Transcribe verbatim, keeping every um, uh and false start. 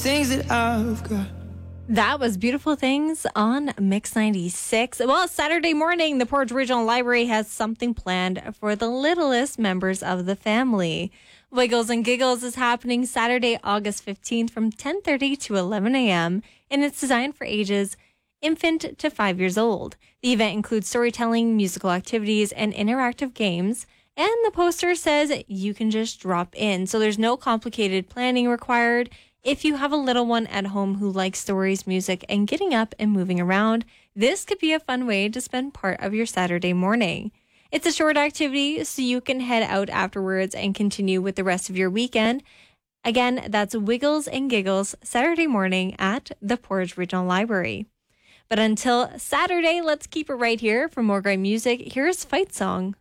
Things that I've got. That was Beautiful Things on Mix ninety-six. Well, Saturday morning, the Portage Regional Library has something planned for the littlest members of the family. Wiggles and Giggles is happening Saturday, August fifteenth from ten thirty to eleven a.m., and it's designed for ages infant to five years old. The event includes storytelling, musical activities, and interactive games. And the poster says you can just drop in, so there's no complicated planning required. If you have a little one at home who likes stories, music, and getting up and moving around, this could be a fun way to spend part of your Saturday morning. It's a short activity, so you can head out afterwards and continue with the rest of your weekend. Again, that's Wiggles and Giggles Saturday morning at the Portage Regional Library. But until Saturday, let's keep it right here. For more great music, here's Fight Song.